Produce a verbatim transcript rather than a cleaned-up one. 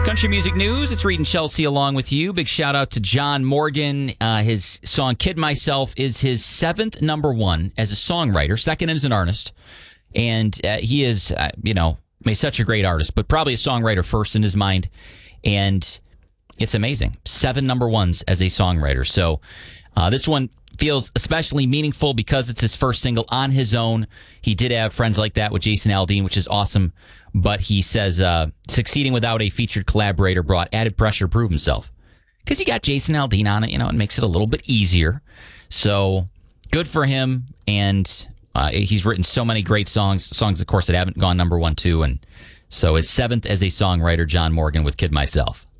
Country music news. It's Reed and Chelsea along with you. Big shout out to John Morgan. Uh, his song "Kid Myself" is his seventh number one as a songwriter, second as an artist, and uh, he is, uh, you know, I mean, such a great artist, but probably a songwriter first in his mind. And it's amazing, seven number ones as a songwriter. So uh, this one feels especially meaningful because it's his first single on his own. He did have Friends Like That with Jason Aldean, which is awesome. But he says uh, succeeding without a featured collaborator brought added pressure to prove himself. Because he got Jason Aldean on it, you know, it makes it a little bit easier. So good for him. And uh, he's written so many great songs, songs, of course, that haven't gone number one, too. And so his seventh as a songwriter, John Morgan with Kid Myself.